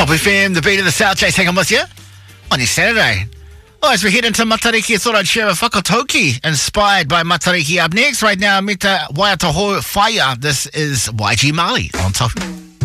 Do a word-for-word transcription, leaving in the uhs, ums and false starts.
Hope F M, the beat of the South, Jay Sangam with you on your Saturday. Oh, as we head into Matariki, I thought I'd share a whakatoki inspired by Matariki. Up next, right now, Mita Waiataho Fire. This is Y G Mali on top.